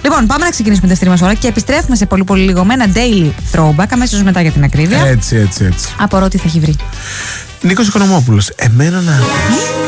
Λοιπόν, πάμε να ξεκινήσουμε τη δεύτερη μας ώρα και επιστρέφουμε σε πολύ πολύ λίγο με ένα daily throwback αμέσως μετά για την ακρίβεια. Έτσι. Απορώ τι θα έχει βρει. Νίκος Οικονομόπουλος. Εμένα να.